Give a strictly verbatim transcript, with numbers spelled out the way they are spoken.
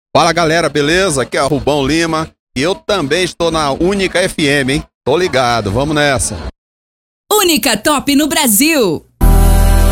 Fala galera, beleza? Aqui é o Rubão Lima e eu também estou na Única F M, hein? Tô ligado, vamos nessa. Única Top no Brasil.